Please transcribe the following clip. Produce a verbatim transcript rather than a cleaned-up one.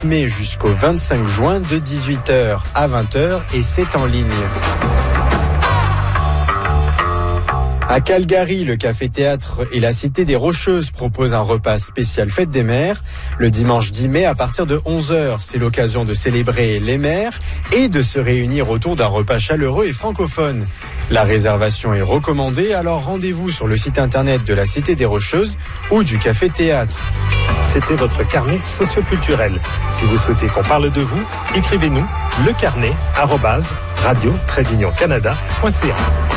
mai jusqu'au vingt-cinq juin de dix-huit heures à vingt heures et c'est en ligne. À Calgary, le café-théâtre et la Cité des Rocheuses proposent un repas spécial Fête des Mères. Le dimanche dix mai, à partir de onze heures, c'est l'occasion de célébrer les mères et de se réunir autour d'un repas chaleureux et francophone. La réservation est recommandée, alors rendez-vous sur le site internet de la Cité des Rocheuses ou du café-théâtre. C'était votre carnet socioculturel. Si vous souhaitez qu'on parle de vous, écrivez-nous lecarnet arobase radio tiret canada point c a.